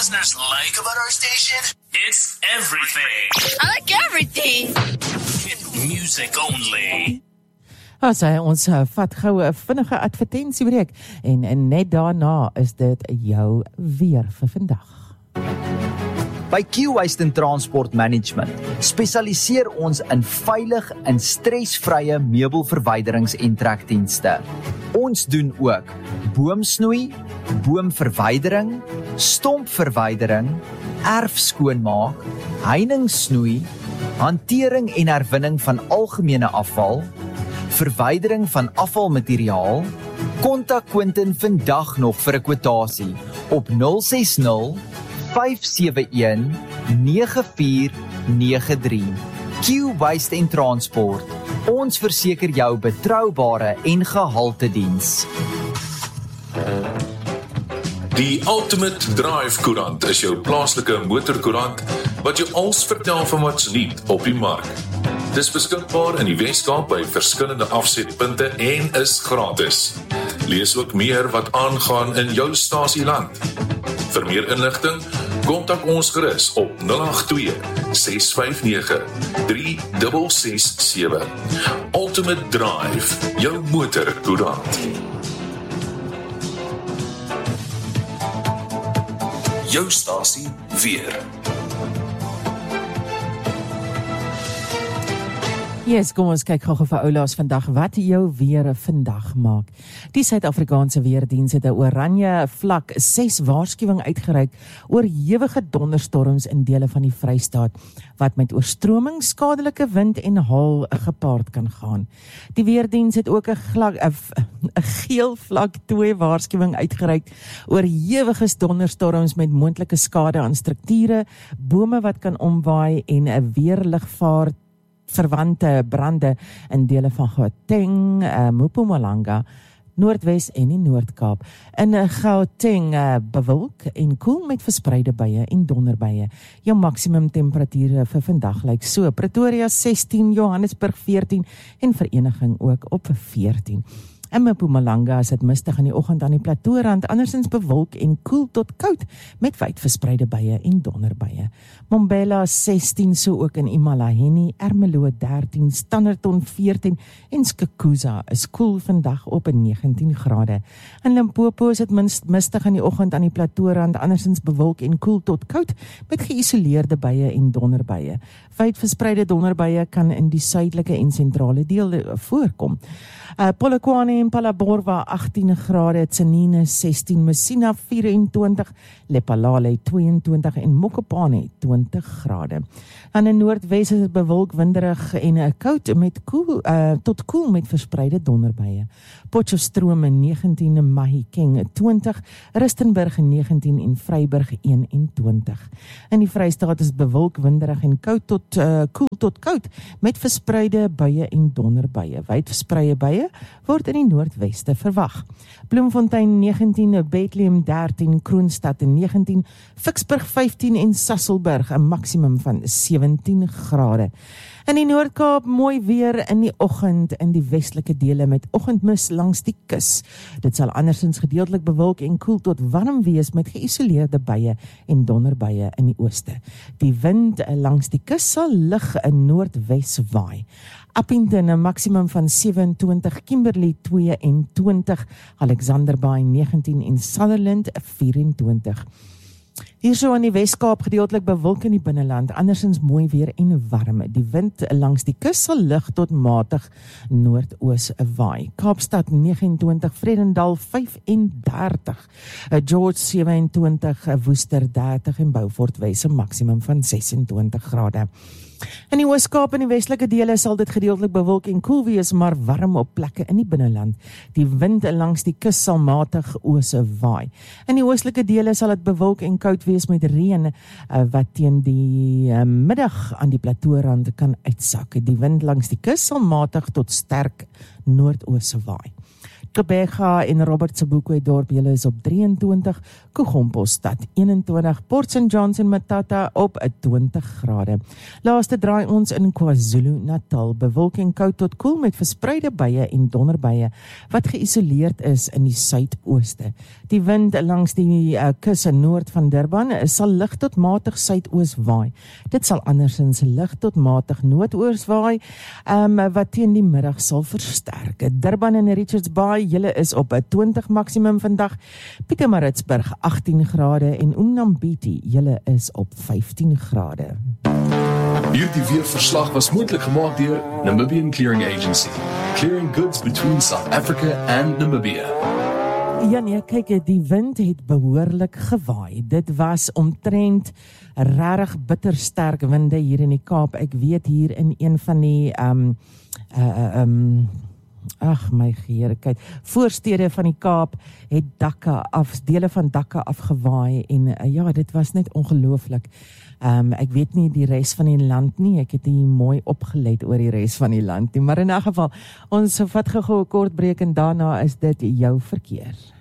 listeners like about our station? It's everything. I like everything. Music only. Ons vat gou 'n vinnige advertentiebreek en net daarna is dit jou weer vir vandag. By Q-Waste and Transport Management spesialiseer ons in veilig en stresvrye meubelverwyderings en trekdienste. Ons doen ook boomsnoei, boomverwydering, stompverwydering, erfskoonmaak, heiningssnoei, hantering en herwinning van algemene afval, verwydering van afvalmateriaal. Kontak Quentin vandag nog vir 'n kwotasie op 060 571 9493. Q-Waste en Transport. Ons verseker jou betroubare en gehalte diens. Die Ultimate Drive koerant is jou plaaslike motorkoerant wat jou alles vertel van wat's nuut op die mark. Dis beskikbaar in die Weskaap by verskillende afsetpunte en is gratis. Lees ook meer wat aangaan in jou stasieland. Vir meer inligting, kontak ons gerus op 082 659 3667. Ultimate Drive, jou motorkoerant. Jou stasie weer. Yes, kom ons kyk gou vir oulaas vandag wat jou weer vandag maak. Die Suid-Afrikaanse Weerdiens het 'n oranje vlak 6 waarskuwing uitgereik oor hewige donderstorms in dele van die Vrystaat wat met oorstroming, skadelike wind en haal gepaard kan gaan. Die Weerdiens het ook 'n geel vlak 2 waarskuwing uitgereik oor hewige donderstorms met moontlike skade aan strukture, bome wat kan omwaai en 'n weerligvaart verwante brande in dele van Gauteng, Mpumalanga, Noordwes en die Noord-Kaap. In Gauteng bewolk en koel met verspreide buie en donderbuie. Jou maksimum temperatuur vir vandag lyk so: Pretoria 16, Johannesburg 14 en Vereniging ook op 14. In Mpumalanga is dit mistig in die oggend aan die plateaurand, andersins bewolk en koel tot koud met wyd verspreide buie en donderbuie. Mbombela 16, so ook in Imalaheni, Ermelo 13, Standerton 14 en Skukuza is koel vandag op 19 grade. In Limpopo is dit mistig in die oggend aan die plateaurand, andersins bewolk en koel tot koud met geïsoleerde buie en donderbuie. Wyd verspreide donderbuie kan in die suidelike en sentrale dele voorkom. Polokwane en Palaborwa 18 grade, Tsenine 16, Messina 24, Lephalale 22 en Mokopane 20 grade. Aan die Noordwes is dit bewolk, winderig en koud met tot koel met verspreide donderbuie. Potchefstroom 19, Mahikeng 20, Rustenburg 19 en Vryburg 21. In die Vrystaat is bewolk, winderig en koud koel tot koud met verspreide buie en donderbuie. Wyd verspreide buie word in die Noordweste verwag. Bloemfontein 19, Bethlehem 13, Kroonstad 19, Ficksburg 15 en Sasolburg 'n maksimum van 17 grade. In die Noord-Kaap mooi weer in die oggend in die westelike dele met oggendmis langs die kus. Dit sal andersins gedeeltelik bewolk en koel tot warm wees met geïsoleerde buie en donderbuie in die ooste. Die wind langs die kus sal lig in noordwes waai. Appington 'n maksimum van 27, Kimberley 22, Alexander Bay 19 en Sutherland 24. Hierso in die Weskaap gedeeltelik bewolk in die binneland, andersins mooi weer en warm. Die wind langs die kus sal lig tot matig noordoos waai. Kaapstad 29, Vredendal 35, George 27, Woester 30 en Beaufort Wes 'n maksimum van 26 grade. In die Ooskaap en die westelike dele sal dit gedeeltelik bewolk en koel wees, maar warm op plekke in die binneland. Die wind langs die kus sal matig oose waai. In die oostelike dele sal dit bewolk en koud wees met reën wat teen die middag aan die plateaurand kan uitsak. Die wind langs die kus sal matig tot sterk noordoose waai. Gqeberha en Robert Sobukwe dorp, julle is op 23, Kogompostad 21, Port St. Johns en Matata op 20 grade. Laaste draai ons in KwaZulu-Natal, bewolking koud tot koel met verspreide buie en donderbuie wat geïsoleerd is in die suidooste. Die wind langs die kus in noord van Durban sal lig tot matig suidoos waai. Dit sal andersins lig tot matig noordoos waai, wat teen die middag sal versterk. Durban en Richards Bay, julle is op 20 maksimum vandag. Pietermaritzburg 18 grade en Umnambiti, julle is op 15 grade. Hierdie weerverslag was moontlik gemaak deur Namibian Clearing Agency, clearing goods between South Africa and Namibia. Ja nee, kyk, die wind het behoorlik gewaai. Dit was omtrent regtig bittersterk winde hier in die Kaap. Ek weet hier in een van die ag my geheerlikheid, voorstede van die Kaap het dele van dakke afgewaai en ja, dit was net ongelooflik. Ek weet nie die res van die land nie, ek het nie mooi opgelet oor die res van die land nie, maar in elk geval, ons vat gou 'n kort breek en daarna is dit jou verkeer.